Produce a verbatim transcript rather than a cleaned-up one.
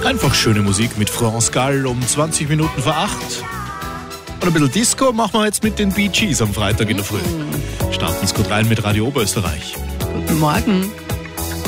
Einfach schöne Musik mit France Gall um zwanzig Minuten vor acht. Und ein bisschen Disco machen wir jetzt mit den Bee Gees am Freitag in der Früh. Starten es gut rein mit Radio Oberösterreich. Guten Morgen.